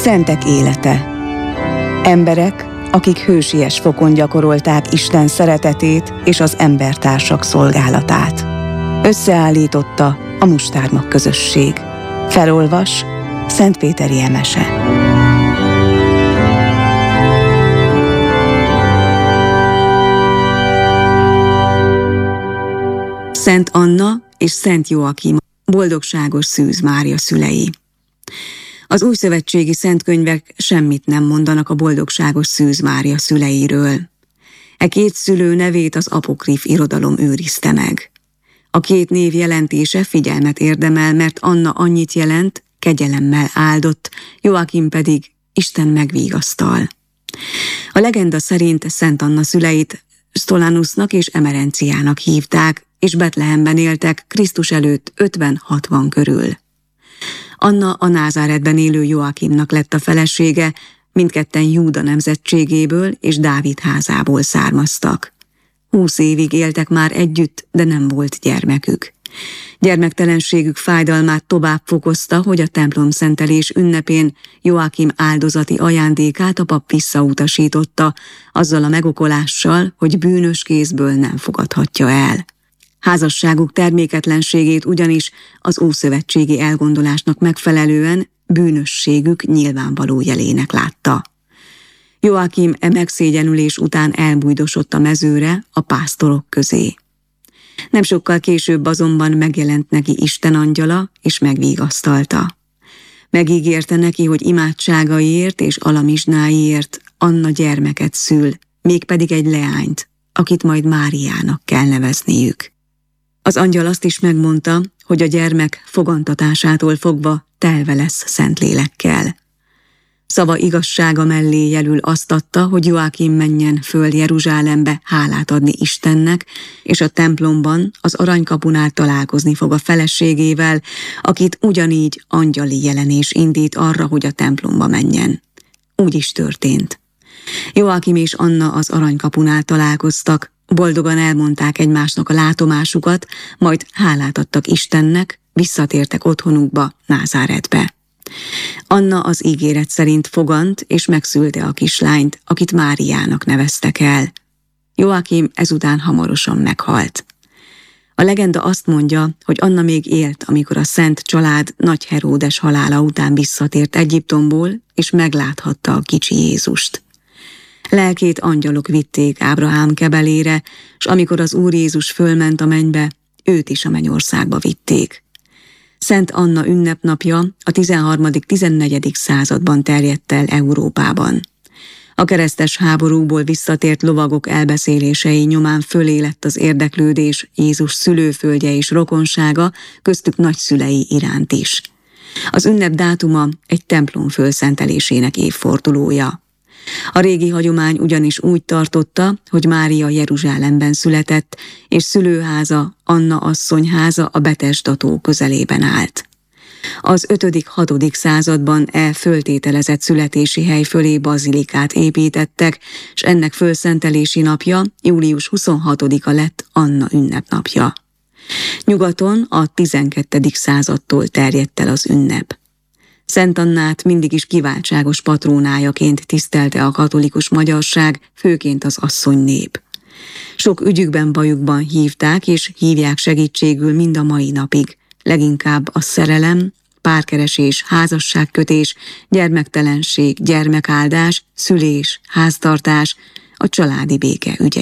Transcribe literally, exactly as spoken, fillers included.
Szentek élete. Emberek, akik hősies fokon gyakorolták Isten szeretetét és az embertársak szolgálatát. Összeállította a Mustármag közösség. Felolvas Szentpéteri Emese. Szent Anna és Szent Joakim, boldogságos Szűz Mária szülei. Az újszövetségi szentkönyvek semmit nem mondanak a boldogságos Szűz Mária szüleiről. E két szülő nevét az apokrif irodalom őrizte meg. A két név jelentése figyelmet érdemel, mert Anna annyit jelent, kegyelemmel áldott, Joakim pedig Isten megvigasztal. A legenda szerint Szent Anna szüleit Sztolanusnak és Emerenciának hívták, és Betlehemben éltek Krisztus előtt ötven-hatvan körül. Anna a Názáretben élő Joakimnak lett a felesége, mindketten Júda nemzetségéből és Dávid házából származtak. Húsz évig éltek már együtt, de nem volt gyermekük. Gyermektelenségük fájdalmát tovább fokozta, hogy a templomszentelés ünnepén Joakim áldozati ajándékát a pap visszautasította, azzal a megokolással, hogy bűnös kézből nem fogadhatja el. Házasságuk terméketlenségét ugyanis az ószövetségi elgondolásnak megfelelően bűnösségük nyilvánvaló jelének látta. Joakim e megszégyenülés után elbújdosott a mezőre, a pásztorok közé. Nem sokkal később azonban megjelent neki Isten angyala, és megvigasztalta. Megígérte neki, hogy imádságaiért és alamizsnáiért Anna gyermeket szül, mégpedig egy leányt, akit majd Máriának kell nevezniük. Az angyal azt is megmondta, hogy a gyermek fogantatásától fogva telve lesz Szentlélekkel. Szava igazsága mellé jelül azt adta, hogy Joakim menjen föl Jeruzsálembe hálát adni Istennek, és a templomban az aranykapunál találkozni fog a feleségével, akit ugyanígy angyali jelenés indít arra, hogy a templomba menjen. Úgy is történt. Joakim és Anna az aranykapunál találkoztak, boldogan elmondták egymásnak a látomásukat, majd hálát adtak Istennek, visszatértek otthonukba, Názáretbe. Anna az ígéret szerint fogant és megszülte a kislányt, akit Máriának neveztek el. Joakim ezután hamarosan meghalt. A legenda azt mondja, hogy Anna még élt, amikor a szent család nagy Heródes halála után visszatért Egyiptomból, és megláthatta a kicsi Jézust. Lelkét angyalok vitték Ábrahám kebelére, s amikor az Úr Jézus fölment a mennybe, őt is a mennyországba vitték. Szent Anna ünnepnapja a tizenharmadik-tizennegyedik században terjedt el Európában. A keresztes háborúból visszatért lovagok elbeszélései nyomán fölé lett az érdeklődés Jézus szülőföldje és rokonsága, köztük nagyszülei iránt is. Az ünnep dátuma egy templom fölszentelésének évfordulója. A régi hagyomány ugyanis úgy tartotta, hogy Mária Jeruzsálemben született, és szülőháza, Anna asszonyháza a Betesda-tó közelében állt. Az ötödik-hatodik században e föltételezett születési hely fölé bazilikát építettek, s ennek fölszentelési napja, július huszonhatodika lett Anna ünnepnapja. Nyugaton a tizenkettedik századtól terjedt el az ünnep. Szent Annát mindig is kiváltságos patrónájaként tisztelte a katolikus magyarság, főként az asszonynép. Sok ügyükben, bajukban hívták és hívják segítségül mind a mai napig, leginkább a szerelem, párkeresés, házasságkötés, gyermektelenség, gyermekáldás, szülés, háztartás, a családi béke ügye.